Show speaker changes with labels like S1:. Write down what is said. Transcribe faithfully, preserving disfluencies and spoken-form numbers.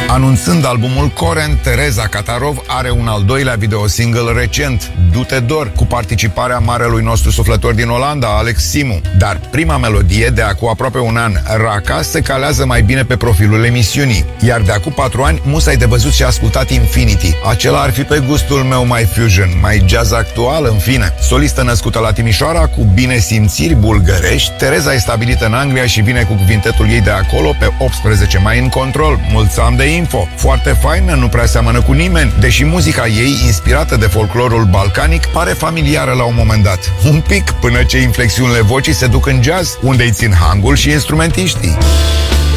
S1: Anunțând albumul Current, Tereza Catarov are un al doilea videosingle recent, Du-te dor, cu participarea marelui nostru suflător din Olanda, Alex Simu. Dar prima melodie, de acum aproape un an, Raka, se calează mai bine pe profilul emisiunii. Iar de acum patru ani, musai de văzut și ascultat Infinity. Acela ar fi pe gustul meu mai fusion, mai jazz actual, în fine. Solistă născută la Timișoara, cu bine simțiri bulgărești, Tereza e stabilită în Anglia și vine cu quintetul ei de acolo pe optsprezece mai în Control. Mulți am de info. Foarte faină, nu prea seamănă cu nimeni, deși muzica ei, inspirată de folclorul balcanic, pare familiară la un moment dat. Un pic, până ce inflexiunile vocii se duc în jazz, unde îi țin hangul și instrumentiștii.